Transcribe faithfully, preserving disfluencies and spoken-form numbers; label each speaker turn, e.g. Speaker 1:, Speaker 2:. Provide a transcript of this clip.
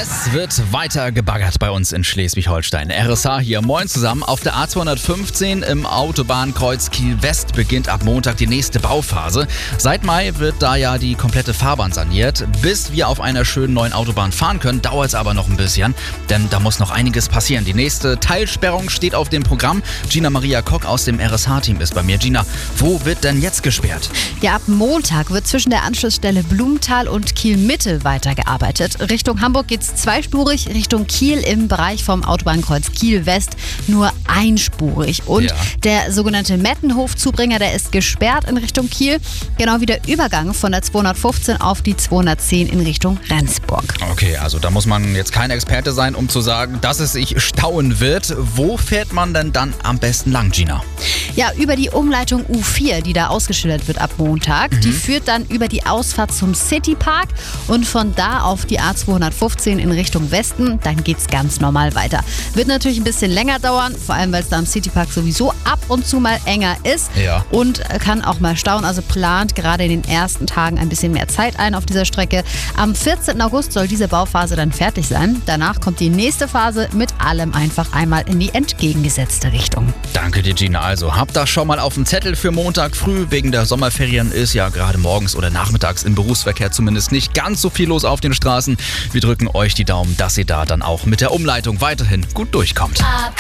Speaker 1: Es wird weiter gebaggert bei uns in Schleswig-Holstein. R S H hier, moin zusammen. Auf der A zweihundertfünfzehn im Autobahnkreuz Kiel-West beginnt ab Montag die nächste Bauphase. Seit Mai wird da ja die komplette Fahrbahn saniert. Bis wir auf einer schönen neuen Autobahn fahren können, dauert es aber noch ein bisschen, denn da muss noch einiges passieren. Die nächste Teilsperrung steht auf dem Programm. Gina Maria Kock aus dem R S H-Team ist bei mir. Gina, wo wird denn jetzt gesperrt?
Speaker 2: Ja, ab Montag wird zwischen der Anschlussstelle Blumenthal und Kiel-Mitte weitergearbeitet. Richtung Hamburg geht es zweispurig, Richtung Kiel im Bereich vom Autobahnkreuz Kiel-West nur einspurig. Und
Speaker 1: Ja.
Speaker 2: der sogenannte Mettenhof-Zubringer, der ist gesperrt in Richtung Kiel. Genau wie der Übergang von der zweihundertfünfzehn auf die zweihundertzehn in Richtung Rendsburg.
Speaker 1: Okay, also da muss man jetzt kein Experte sein, um zu sagen, dass es sich stauen wird. Wo fährt man denn dann am besten lang, Gina?
Speaker 2: Ja, über die Umleitung U vier, die da ausgeschildert wird ab Montag. Die führt dann über die Ausfahrt zum Citypark und von da auf die A zweihundertfünfzehn in Richtung Westen. Dann geht's ganz normal weiter. Wird natürlich ein bisschen länger dauern, vor allem weil es da am Citypark sowieso ab und zu mal enger ist
Speaker 1: Ja.
Speaker 2: und kann auch mal stauen. Also plant gerade in den ersten Tagen ein bisschen mehr Zeit ein auf dieser Strecke. Am vierzehnten August soll diese Bauphase dann fertig sein. Danach kommt die nächste Phase mit allem einfach einmal in die entgegengesetzte Richtung.
Speaker 1: Danke dir, Gina. Also habt das schon mal auf dem Zettel für Montag früh. Wegen der Sommerferien ist ja gerade morgens oder nachmittags im Berufsverkehr zumindest nicht ganz so viel los auf den Straßen. Wir drücken euch die Daumen, dass ihr da dann auch mit der Umleitung weiterhin gut durchkommt.
Speaker 3: Up,